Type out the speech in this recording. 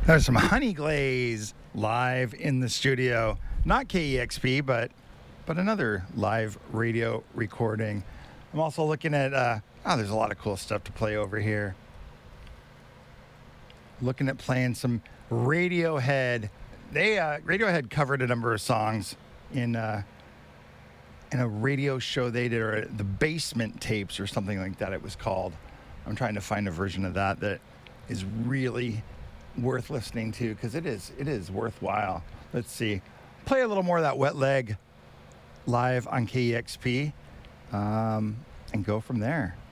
There's some Honey Glaze live in the studio. Not KEXP, but another live radio recording. I'm also looking at, there's a lot of cool stuff to play over here. Looking at playing some Radiohead. Radiohead covered a number of songs in a radio show they did, or the Basement Tapes or something like that it was called. I'm trying to find a version of that is really worth listening to, because it is worthwhile. Let's see. Play a little more of that Wet Leg live on KEXP, and go from there.